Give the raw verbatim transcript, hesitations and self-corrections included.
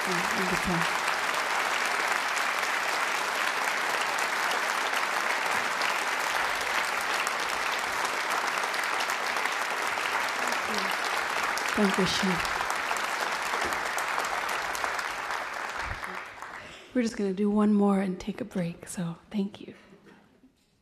Dankeschön. Dankeschön. We're just going to do one more and take a break, so thank you.